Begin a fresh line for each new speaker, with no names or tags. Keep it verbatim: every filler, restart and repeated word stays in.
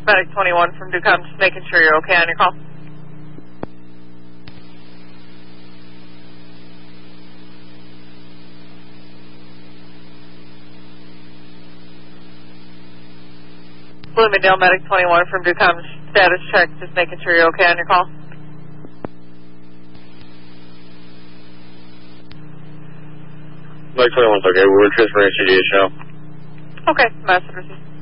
Medic twenty-one from Ducom, just making sure you're okay on your call. Bloomingdale Medic twenty-one from Ducom, status check, just making sure you're okay on your call.
Medic twenty-one's okay, we're transferring C D H now.
Okay, message received.